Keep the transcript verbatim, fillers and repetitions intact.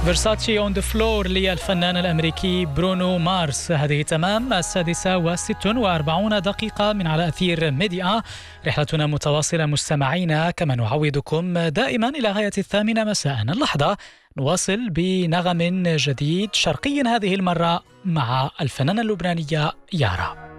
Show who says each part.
Speaker 1: فيرساتشي اون ذا فلور للفنان الأمريكي برونو مارس. هذه تمام السادسة وست وأربعون دقيقة من على أثير ميديا. رحلتنا متواصلة مستمعينا، كما نعودكم دائما إلى غاية الثامنة مساء. اللحظة نواصل بنغم جديد شرقي هذه المرة مع الفنانة اللبنانية يارا.